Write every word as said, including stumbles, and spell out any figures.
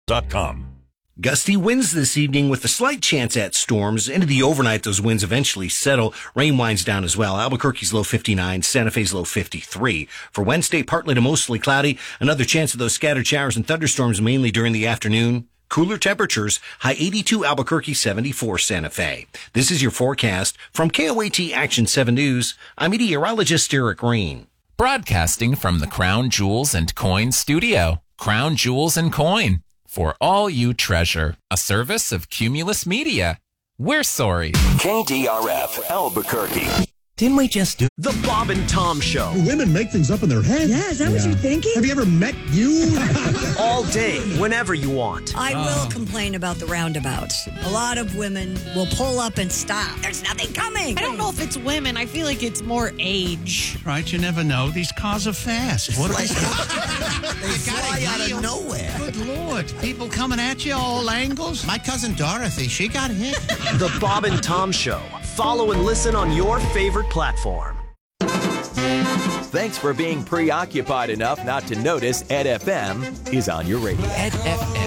dot com. Gusty winds this evening with a slight chance at storms. Into the overnight, those winds eventually settle. Rain winds down as well. Albuquerque's low fifty-nine, Santa Fe's low fifty-three. For Wednesday, partly to mostly cloudy. Another chance of those scattered showers and thunderstorms mainly during the afternoon. Cooler temperatures, high eighty-two Albuquerque, seventy-four Santa Fe. This is your forecast from K O A T Action seven News. I'm meteorologist Eric Green. Broadcasting from the Crown Jewels and Coin studio. Crown Jewels and Coin. For all you treasure. A service of Cumulus Media. We're sorry. K D R F Albuquerque. Didn't we just do The Bob and Tom Show? Women make things up in their head. Yeah, is that yeah. what you're thinking? Have you ever met you? All day, whenever you want. I oh. will complain about the roundabouts. A lot of women will pull up and stop. There's nothing coming. I don't know if it's women. I feel like it's more age. Right, you never know. These cars are fast. What Fly, they fly out of nowhere. Good Lord. People coming at you all angles. My cousin Dorothy, she got hit. The Bob and Tom Show. Follow and listen on your favorite platform. Thanks for being preoccupied enough not to notice Ed F M is on your radio. Ed F M.